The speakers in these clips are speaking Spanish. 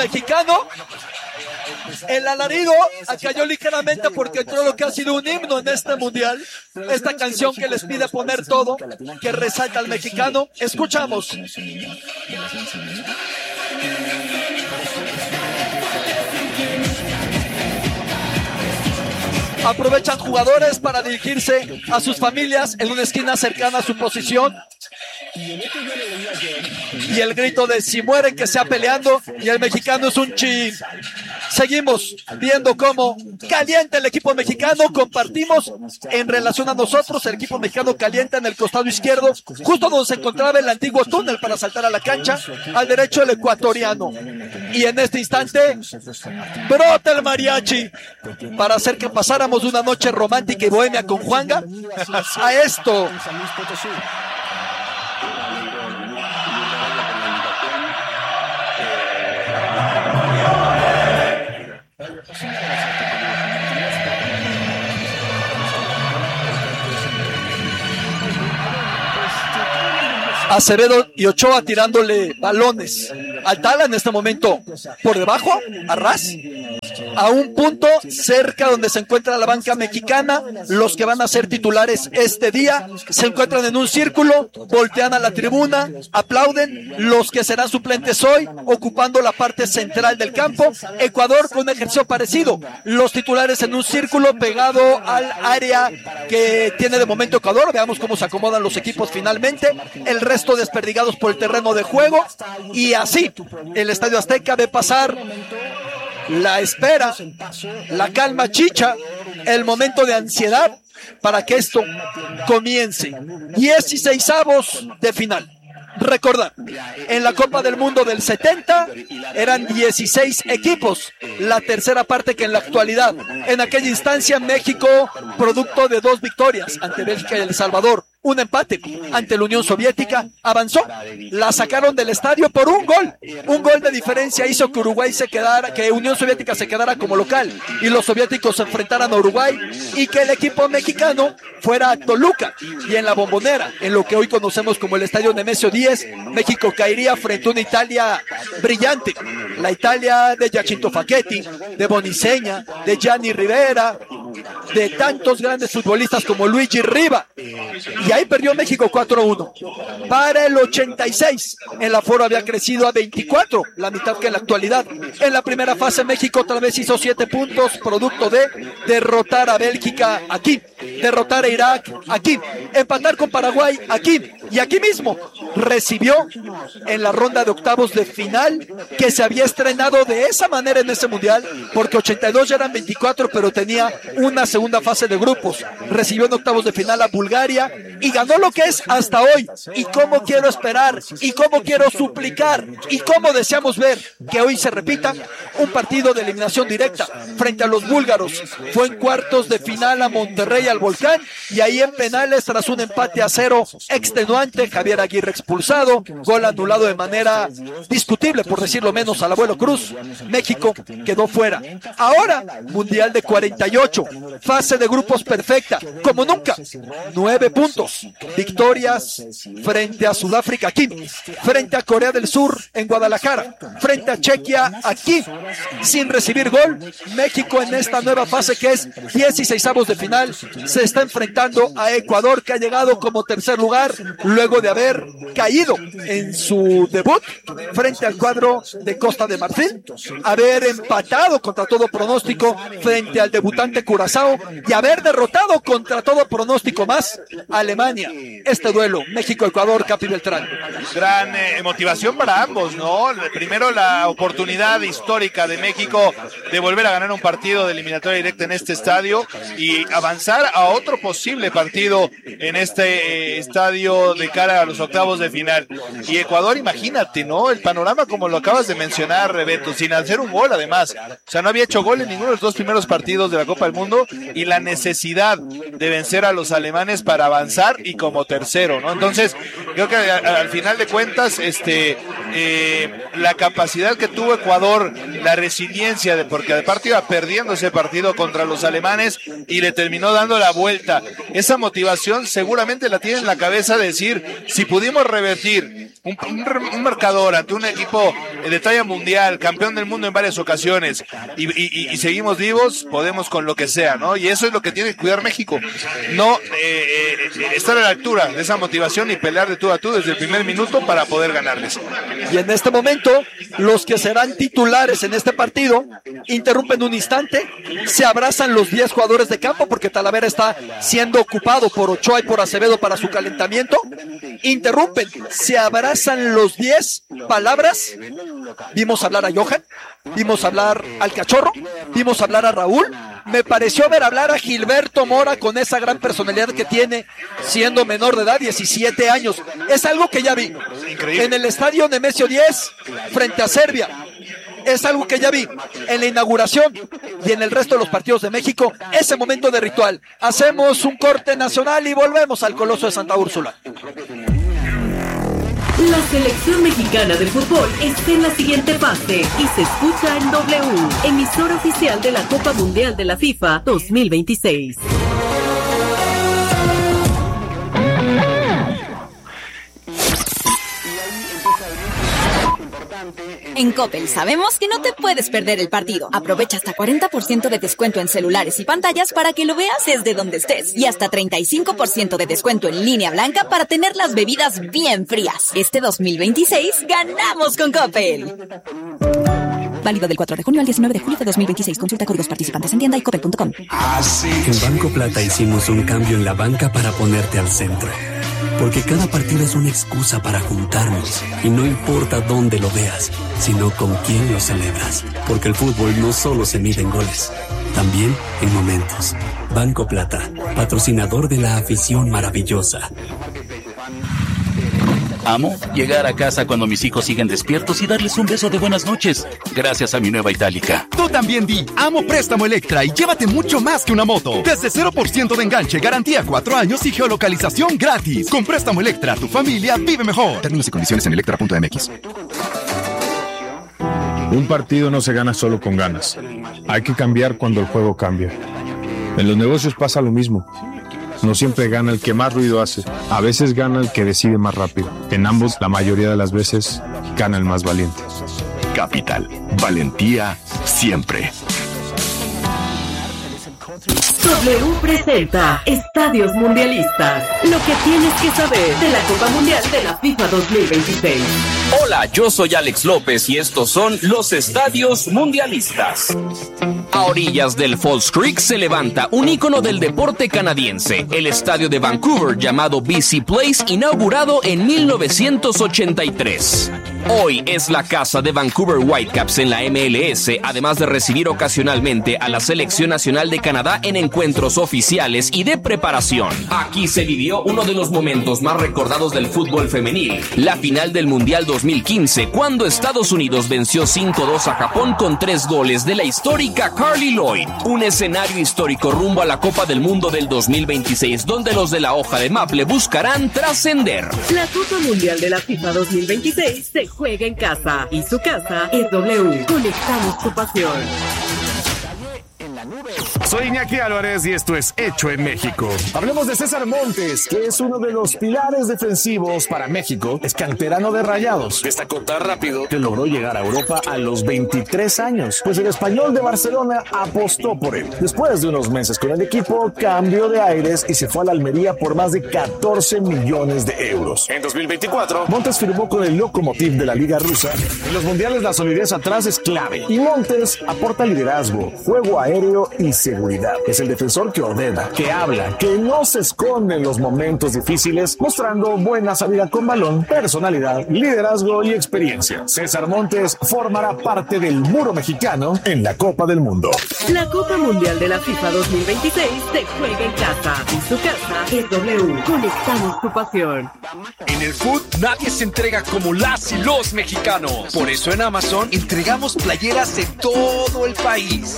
mexicano. El alarido cayó ligeramente porque entró lo que ha sido un himno en este mundial. Esta canción que les pide poner todo, que resalta al mexicano. Escuchamos. Aprovechan jugadores para dirigirse a sus familias en una esquina cercana a su posición. Y el grito de si mueren que sea peleando, y el mexicano es un chin. Seguimos viendo cómo calienta el equipo mexicano. Compartimos en relación a nosotros. El equipo mexicano calienta en el costado izquierdo, justo donde se encontraba el antiguo túnel para saltar a la cancha. Al derecho el ecuatoriano. Y en este instante brota el mariachi para hacer que pasáramos una noche romántica y bohemia con Juanga a esto. Acevedo y Ochoa tirándole balones al Tala en este momento por debajo, a ras, a un punto cerca donde se encuentra la banca mexicana. Los que van a ser titulares este día se encuentran en un círculo, voltean a la tribuna, aplauden. Los que serán suplentes hoy ocupando la parte central del campo. Ecuador con un ejercicio parecido, los titulares en un círculo pegado al área que tiene de momento Ecuador. Veamos cómo se acomodan los equipos finalmente. El resto desperdigados por el terreno de juego, y así el Estadio Azteca ve pasar la espera, la calma chicha, el momento de ansiedad para que esto comience. 16avos de final. Recordar, en la Copa del Mundo del 70 eran 16 equipos, la tercera parte que en la actualidad. En aquella instancia México, producto de 2 victorias ante Bélgica y El Salvador, un empate ante la Unión Soviética, avanzó. La sacaron del estadio por un gol de diferencia hizo que Uruguay se quedara, que Unión Soviética se quedara como local y los soviéticos se enfrentaran a Uruguay, y que el equipo mexicano fuera a Toluca. Y en la Bombonera, en lo que hoy conocemos como el Estadio Nemesio 10, México caería frente a una Italia brillante, la Italia de Giacinto Facchetti, de Boniseña, de Gianni Rivera, de tantos grandes futbolistas como Luigi Riva. Y ahí perdió México 4-1. Para el 86, el aforo había crecido a 24, la mitad que en la actualidad. En la primera fase, México otra vez hizo 7 puntos, producto de derrotar a Bélgica aquí, derrotar a Irak aquí, empatar con Paraguay aquí, y aquí mismo recibió en la ronda de octavos de final, que se había estrenado de esa manera en ese mundial, porque 82 ya eran 24, pero tenía una segunda fase de grupos. Recibió en octavos de final a Bulgaria y ganó lo que es hasta hoy. Y cómo quiero esperar, y cómo quiero suplicar, y cómo deseamos ver que hoy se repita un partido de eliminación directa frente a los búlgaros. Fue en cuartos de final a Monterrey, al Volcán, y ahí en penales, tras un empate a 0 extenuante, Javier Aguirre expulsado, gol anulado de manera discutible, por decirlo menos, al Abuelo Cruz. México quedó fuera. Ahora, mundial de 48, fase de grupos perfecta, como nunca. 9 puntos, victorias frente a Sudáfrica aquí, frente a Corea del Sur en Guadalajara, frente a Chequia aquí, sin recibir gol. México en esta nueva fase, que es 16avos de final, se está enfrentando a Ecuador, que ha llegado como tercer lugar luego de haber caído en su debut frente al cuadro de Costa de Marfil, haber empatado contra todo pronóstico frente al debutante Curazao y haber derrotado contra todo pronóstico más a Alemania. Este duelo, México-Ecuador, Capi Beltrán. Gran motivación para ambos, ¿no? Primero, la oportunidad histórica de México de volver a ganar un partido de eliminatoria directa en este estadio y avanzar a otro posible partido en este estadio de cara a los octavos de final. Y Ecuador, imagínate, ¿no? El panorama como lo acabas de mencionar, Beto, sin hacer un gol además. O sea, no había hecho gol en ninguno de los 2 primeros partidos de la Copa del Mundo, y la necesidad de vencer a los alemanes para avanzar y como tercero, ¿no? Entonces, creo que al final de cuentas, la capacidad que tuvo Ecuador, la resiliencia, porque aparte iba perdiendo ese partido contra los alemanes y le terminó dando la vuelta. Esa motivación seguramente la tiene en la cabeza de decir, si pudimos revertir un marcador ante un equipo de talla mundial, campeón del mundo en varias ocasiones, y seguimos vivos, podemos con lo que sea, ¿no? Y eso es lo que tiene que cuidar México, no estar a la altura de esa motivación y pelear de tú a tú desde el primer minuto para poder ganarles. Y en este momento, los que serán titulares en este partido interrumpen un instante, se abrazan los 10 jugadores de campo porque Talavera está siendo ocupado por Ochoa y por Acevedo para su calentamiento. Interrumpen, se abrazan los 10 palabras. Vimos hablar a Johan, vimos hablar al Cachorro, vimos hablar a Raúl. Me pareció ver hablar a Gilberto Mora con esa gran personalidad que tiene siendo menor de edad, 17 años. Es algo que ya vi. Increíble. En el estadio Nemesio 10 frente a Serbia. Es algo que ya vi en la inauguración y en el resto de los partidos de México. Ese momento de ritual. Hacemos un corte nacional y volvemos al Coloso de Santa Úrsula. La selección mexicana de fútbol está en la siguiente fase y se escucha en W, emisora oficial de la Copa Mundial de la FIFA 2026. En Coppel sabemos que no te puedes perder el partido. Aprovecha hasta 40% de descuento en celulares y pantallas para que lo veas desde donde estés. Y hasta 35% de descuento en línea blanca para tener las bebidas bien frías. Este 2026 ganamos con Coppel. Válido del 4 de junio al 19 de julio de 2026. Consulta códigos participantes en tienda y coppel.com. En Banco Plata hicimos un cambio en la banca para ponerte al centro. Porque cada partido es una excusa para juntarnos. Y no importa dónde lo veas, sino con quién lo celebras. Porque el fútbol no solo se mide en goles, también en momentos. Banco Plata, patrocinador de la afición maravillosa. Amo llegar a casa cuando mis hijos siguen despiertos y darles un beso de buenas noches, gracias a mi nueva Itálica. Tú también di, amo Préstamo Electra y llévate mucho más que una moto. Desde 0% de enganche, garantía 4 años y geolocalización gratis. Con Préstamo Electra, tu familia vive mejor. Términos y condiciones en electra.mx. Un partido no se gana solo con ganas. Hay que cambiar cuando el juego cambia. En los negocios pasa lo mismo. No siempre gana el que más ruido hace. A veces gana el que decide más rápido. En ambos, la mayoría de las veces, gana el más valiente. Capital. Valentía siempre. W presenta Estadios Mundialistas. Lo que tienes que saber de la Copa Mundial de la FIFA 2026. Hola, yo soy Alex López y estos son los Estadios Mundialistas. A orillas del Falls Creek se levanta un ícono del deporte canadiense, el estadio de Vancouver llamado BC Place, inaugurado en 1983. Hoy es la casa de Vancouver Whitecaps en la MLS, además de recibir ocasionalmente a la Selección Nacional de Canadá en encuentros oficiales y de preparación. Aquí se vivió uno de los momentos más recordados del fútbol femenil, la final del Mundial 2015, cuando Estados Unidos venció 5-2 a Japón con 3 goles de la histórica Carly Lloyd. Un escenario histórico rumbo a la Copa del Mundo del 2026, donde los de la hoja de Maple buscarán trascender. La Copa Mundial de la FIFA 2026 se juega en casa y su casa es W. Conectamos tu pasión. Soy Iñaki Álvarez y esto es Hecho en México. Hablemos de César Montes, que es uno de los pilares defensivos para México. Es canterano de Rayados. Destacó tan rápido que logró llegar a Europa a los 23 años, pues el Español de Barcelona apostó por él. Después de unos meses con el equipo, cambió de aires y se fue a la Almería por más de 14 millones de euros. En 2024, Montes firmó con el Lokomotiv de la Liga Rusa. En los mundiales la solidez atrás es clave y Montes aporta liderazgo, juego aéreo y seguridad. Es el defensor que ordena, que habla, que no se esconde en los momentos difíciles, mostrando buena salida con balón, personalidad, liderazgo y experiencia. César Montes formará parte del muro mexicano en la Copa del Mundo. La Copa Mundial de la FIFA 2026 se juega en casa y su casa es W. Conectamos tu pasión. En el food nadie se entrega como las y los mexicanos. Por eso en Amazon entregamos playeras en todo el país.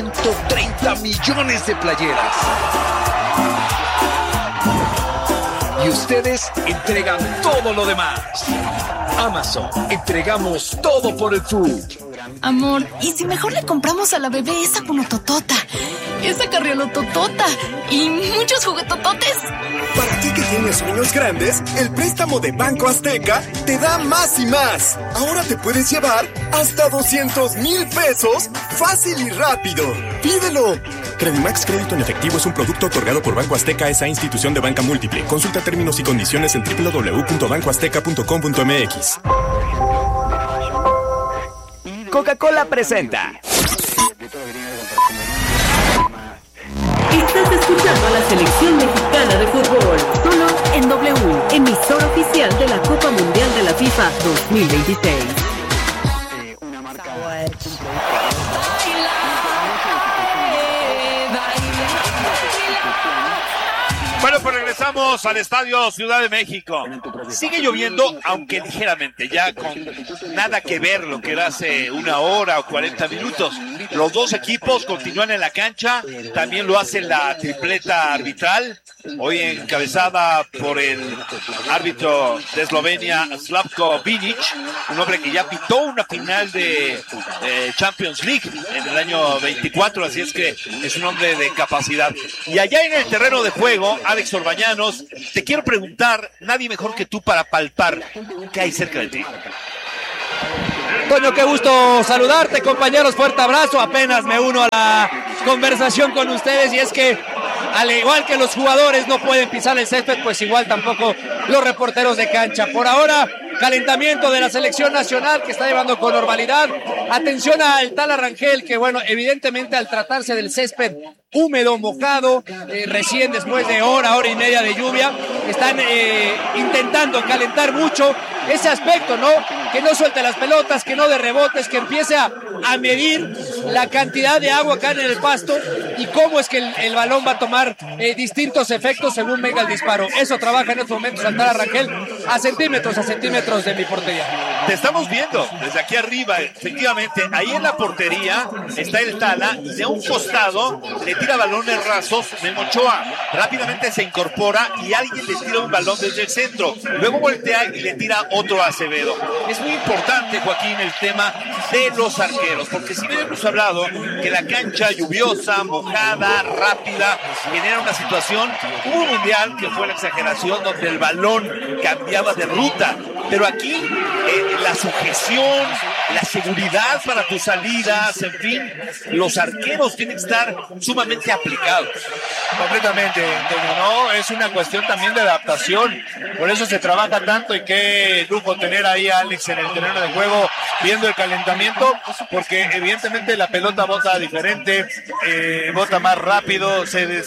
130 millones de playeras. y ustedes entregan todo lo demás. Amazon, entregamos todo por el food. Amor, ¿y si mejor le compramos a la bebé esa punototota, esa carriolototota y muchos juguetototes? Para ti que tienes sueños grandes, el préstamo de Banco Azteca te da más y más. Ahora te puedes llevar hasta 200,000 pesos fácil y rápido. ¡Pídelo! Credimax Crédito en Efectivo es un producto otorgado por Banco Azteca, esa institución de banca múltiple. Consulta términos y condiciones en www.bancoazteca.com.mx. Coca-Cola presenta. Estás escuchando a la selección mexicana de fútbol, solo en W, emisora oficial de la Copa Mundial de la FIFA 2026. Bueno, pues regresamos al Estadio Ciudad de México. Sigue lloviendo, aunque ligeramente, ya con nada que ver lo que era hace una hora o 40 minutos. Los dos equipos continúan en la cancha, también lo hace la tripleta arbitral, hoy encabezada por el árbitro de Eslovenia, Slavko Binic, un hombre que ya pitó una final de Champions League en el año 24, así es que es un hombre de capacidad. Y allá en el terreno de juego, Alex Orbañanos, te quiero preguntar, nadie mejor que tú para palpar qué hay cerca de ti. Toño, qué gusto saludarte, compañeros, fuerte abrazo, apenas me uno a la conversación con ustedes, y es que al igual que los jugadores no pueden pisar el césped, pues igual tampoco los reporteros de cancha. Por ahora, calentamiento de la selección nacional que está llevando con normalidad. Atención al Tala Rangel, que bueno, evidentemente al tratarse del césped húmedo, mojado, recién después de hora y media de lluvia, están intentando calentar mucho ese aspecto, ¿no? Que no suelte las pelotas, que no de rebotes, que empiece a medir la cantidad de agua que hay en el pasto y cómo es que el balón va a tomar distintos efectos según venga el disparo. Eso trabaja en estos momentos Tala Rangel a centímetros de mi portería. Te estamos viendo desde aquí arriba, efectivamente, ahí en la portería está el Tala y de un costado le tira balones rasos Memo Ochoa, rápidamente se incorpora y alguien le tira un balón desde el centro, luego voltea y le tira otro a Acevedo. Es muy importante, Joaquín, el tema de los arqueros, porque si bien hemos hablado que la cancha lluviosa, mojada, rápida, genera una situación, hubo un mundial que fue la exageración donde el balón cambiaba de ruta, pero aquí la sujeción, la seguridad para tus salidas, en fin, los arqueros tienen que estar sumamente aplicados. Completamente, ¿no? Es una cuestión también de adaptación, por eso se trabaja tanto, y qué lujo tener ahí a Alex en el terreno de juego viendo el calentamiento, porque evidentemente la pelota bota diferente, bota más rápido,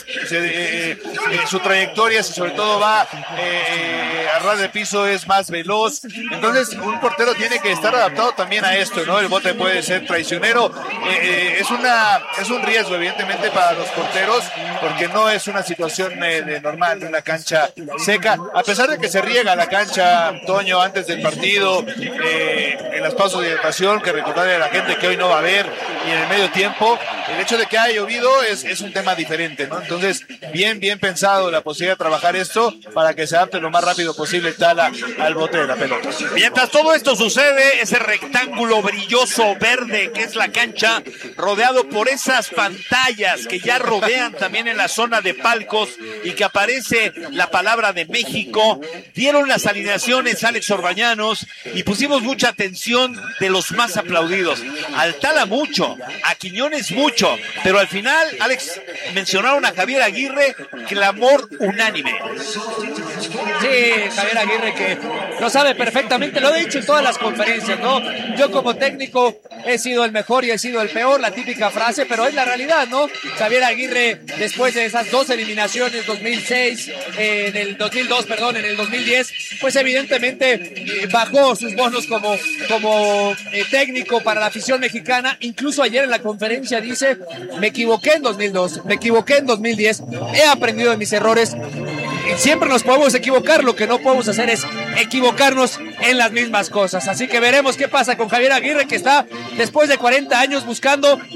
su trayectoria, sobre todo va a ras de piso, es más veloz. Entonces un portero tiene que estar adaptado también a esto, ¿no? El bote puede ser traicionero, es un riesgo evidentemente para los porteros, porque no es una situación normal en una cancha seca, a pesar de que se riega la cancha, Toño, antes del partido, en las pausas de hidratación, que recordarle a la gente que hoy no va a haber, y en el medio tiempo, el hecho de que haya llovido es un tema diferente, ¿no? Entonces, bien pensado la posibilidad de trabajar esto para que se adapte lo más rápido posible Tala al bote de la pelota. Mientras todo esto sucede, ese rectángulo brilloso verde que es la cancha, rodeado por esas pantallas que ya rodean también en la zona de palcos y que aparece la palabra de México, dieron las alineaciones Alex Orbañanos y pusimos mucha atención de los más aplaudidos. Al Tala mucho, a Quiñones mucho, pero al final, Alex, mencionaron a Javier Aguirre, clamor unánime. Sí, Javier Aguirre, que lo sabe perfectamente, lo he dicho en todas las conferencias, ¿no? Yo como técnico he sido el mejor y he sido el peor, la típica frase, pero es la realidad, ¿no? Javier Aguirre, después de esas dos eliminaciones, 2006, en el 2010, pues evidentemente bajó sus bonos como técnico para la afición mexicana. Incluso ayer en la conferencia dice, me equivoqué en 2002, me equivoqué en 2010, he aprendido de mis errores. Siempre nos podemos equivocar, lo que no podemos hacer es equivocarnos en las mismas cosas. Así que veremos qué pasa con Javier Aguirre, que está después de 40 años buscando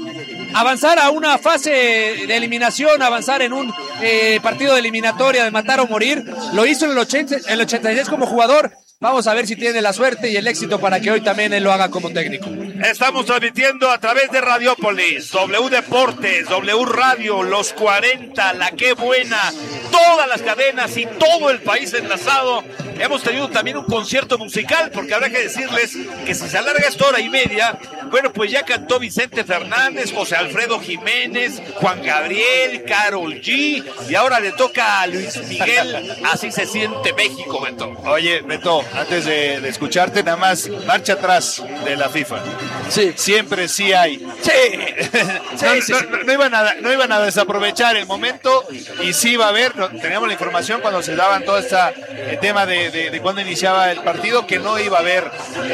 avanzar a una fase de eliminación, avanzar en un partido de eliminatoria de matar o morir. Lo hizo en el 86 como jugador. Vamos a ver si tiene la suerte y el éxito para que hoy también él lo haga como técnico. Estamos transmitiendo a través de Radiopolis, W Deportes, W Radio, Los 40, La Qué Buena, todas las cadenas y todo el país enlazado. Hemos tenido también un concierto musical, porque habrá que decirles que si se alarga esta hora y media, bueno, pues ya cantó Vicente Fernández, José Alfredo Jiménez, Juan Gabriel, Karol G, y ahora le toca a Luis Miguel. Así se siente México, Beto. Oye, Beto, antes de escucharte, nada más, marcha atrás de la FIFA. Sí. Siempre sí hay. Sí. No iban a desaprovechar el momento, y sí va a haber. Teníamos la información cuando se daban todo el tema de cuando iniciaba el partido, que no iba a haber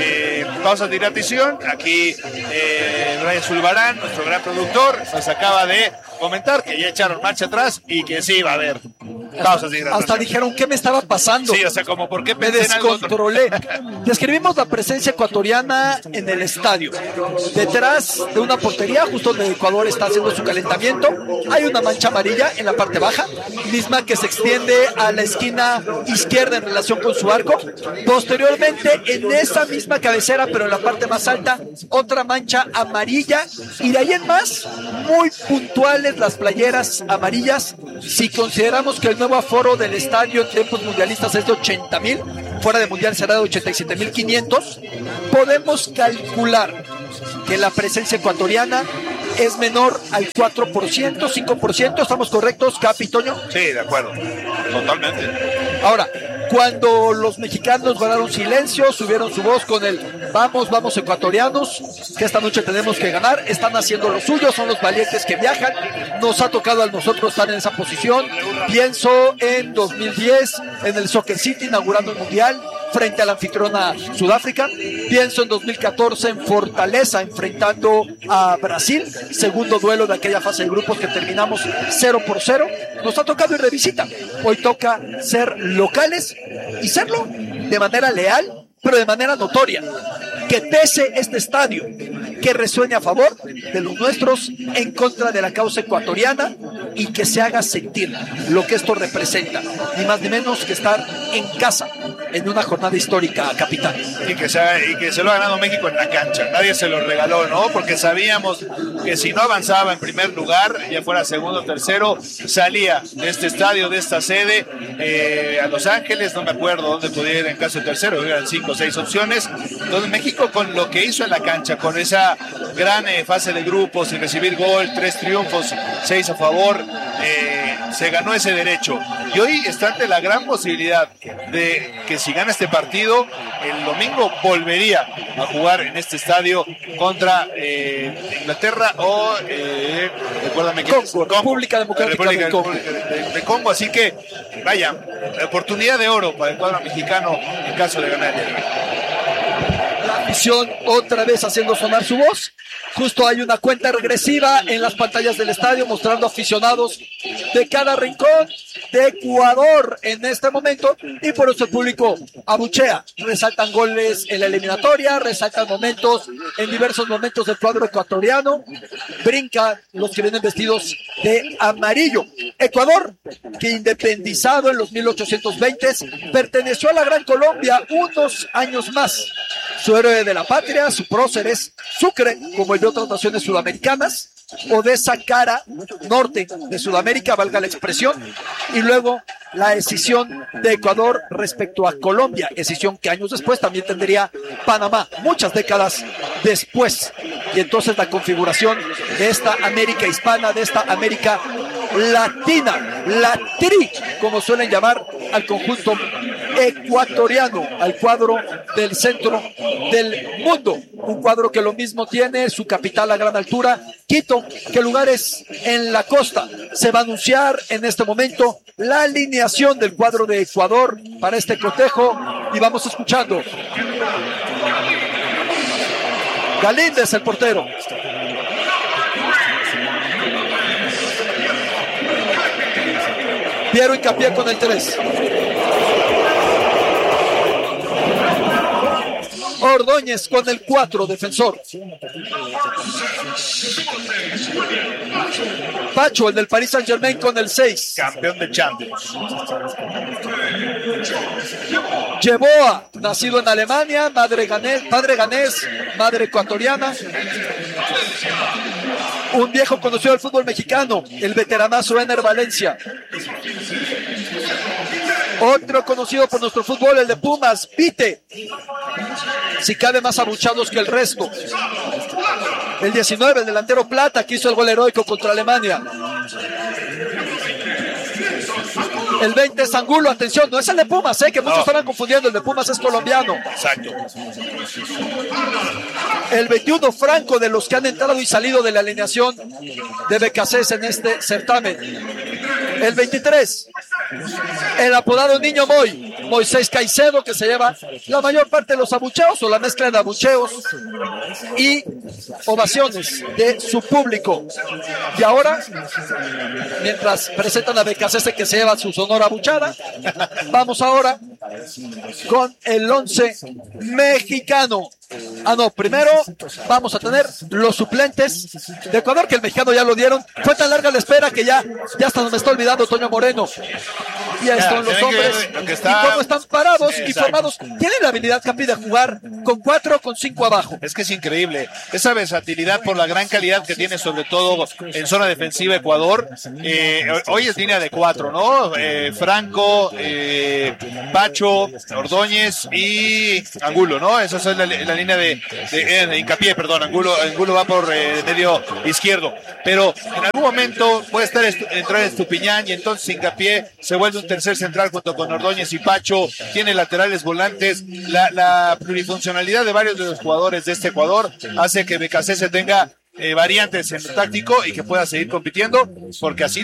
pausas de hidratación. Aquí Brian Zulbarán, nuestro gran productor, nos acaba de comentar que ya echaron marcha atrás y que sí va a haber pausas de hidratación. Hasta dijeron qué me estaba pasando. Sí, o sea, como por qué me descontrolé. Describimos la presencia ecuatoriana en el estadio. Detrás de una portería, justo donde Ecuador está haciendo su calentamiento, hay una mancha amarilla en la parte baja, misma que se extiende a la esquina izquierda en relación con su arco. Posteriormente, en esa misma cabecera, pero en la parte más alta, otra mancha amarilla. Y de ahí en más, muy puntuales las playeras amarillas. Si consideramos que el nuevo aforo del estadio en tiempos mundialistas es de 80,000, fuera de mundial será de 87,500, podemos calcular que la presencia ecuatoriana es menor al 4%, 5%. ¿Estamos correctos, Capi, Toño? Sí, de acuerdo, totalmente. Ahora, cuando los mexicanos guardaron silencio, subieron su voz con el vamos ecuatorianos, que esta noche tenemos que ganar, están haciendo lo suyo, son los valientes que viajan. Nos ha tocado a nosotros estar en esa posición. Pienso en 2010, en el Soccer City, inaugurando el Mundial frente a la anfitriona Sudáfrica. Pienso en 2014 en Fortaleza, enfrentando a Brasil, segundo duelo de aquella fase de grupos que terminamos 0-0. Nos ha tocado ir de visita. Hoy toca ser locales y serlo de manera leal, pero de manera notoria. Que pese este estadio, que resuene a favor de los nuestros, en contra de la causa ecuatoriana, y que se haga sentir lo que esto representa, ni más ni menos que estar en casa en una jornada histórica, capitán. Y que se lo ha ganado México en la cancha, nadie se lo regaló, ¿no? Porque sabíamos que si no avanzaba en primer lugar, ya fuera segundo o tercero, salía de este estadio, de esta sede, a Los Ángeles, no me acuerdo dónde podía ir en caso de tercero, eran 5 o 6 opciones. Entonces México, con lo que hizo en la cancha, con esa gran fase de grupos, sin recibir gol, 3 triunfos, 6 a favor, se ganó ese derecho. Y hoy está ante la gran posibilidad de que si gana este partido, el domingo volvería a jugar en este estadio contra Inglaterra o recuérdame que Congo, República Democrática de Congo. Así que vaya, oportunidad de oro para el cuadro mexicano en caso de ganar. La afición otra vez haciendo sonar su voz. Justo hay una cuenta regresiva en las pantallas del estadio mostrando aficionados de cada rincón de Ecuador en este momento, y por eso el público abuchea. Resaltan goles en la eliminatoria, resaltan momentos en diversos momentos del cuadro ecuatoriano, brincan los que vienen vestidos de amarillo. Ecuador, que independizado en los 1820s, perteneció a la Gran Colombia unos años más. Su héroe de la patria, su prócer es Sucre, como el de otras naciones sudamericanas, o de esa cara norte de Sudamérica, valga la expresión, y luego la decisión de Ecuador respecto a Colombia, decisión que años después también tendría Panamá, muchas décadas después. Y entonces la configuración de esta América hispana, de esta América latina, la tri, como suelen llamar al conjunto ecuatoriano, al cuadro del centro del mundo, un cuadro que lo mismo tiene su capital a gran altura, Quito, que lugares en la costa. Se va a anunciar en este momento la alineación del cuadro de Ecuador para este cotejo, y vamos escuchando. Galíndez, el portero. Piero Hincapié con el 3. Ordóñez con el 4, defensor. Pacho, el del Paris Saint-Germain, con el 6. Campeón de Champions. Yeboah, nacido en Alemania, padre ganés, madre ecuatoriana. Un viejo conocido del fútbol mexicano, el veteranazo Ener Valencia. Otro conocido por nuestro fútbol, el de Pumas, Pite. Si cabe, más abuchados que el resto. El 19, el delantero Plata, que hizo el gol heroico contra Alemania. El 20 es Angulo, atención, no es el de Pumas, que muchos estarán confundiendo, el de Pumas es colombiano. Exacto. El 21, Franco, de los que han entrado y salido de la alineación de BKC en este certamen. El 23, el apodado Niño Moy, Moisés Caicedo, que se lleva la mayor parte de los abucheos o la mezcla de abucheos y ovaciones de su público. Y ahora, mientras presentan a BKC que se lleva su sonora abuchada, vamos ahora con el 11 mexicano. Primero vamos a tener los suplentes de Ecuador, que el mexicano ya lo dieron. Fue tan larga la espera que ya hasta nos me está olvidando Toño Moreno. Y ahí están los hombres y cómo están parados y formados. Tienen la habilidad, Capi, de jugar con 4 o con 5 abajo. Es que es increíble esa versatilidad por la gran calidad que tiene, sobre todo en zona defensiva Ecuador. Hoy es línea de 4, ¿no? Franco, Pacho, Ordóñez y Angulo, ¿no? Esa es la línea de hincapié, perdón. Angulo va por medio izquierdo, pero en algún momento puede entrar Estupiñán y entonces Hincapié se vuelve un tercer central junto con Ordóñez y Pacho. Tiene laterales volantes. La plurifuncionalidad de varios de los jugadores de este Ecuador hace que BKC se tenga variantes en lo táctico y que pueda seguir compitiendo, porque así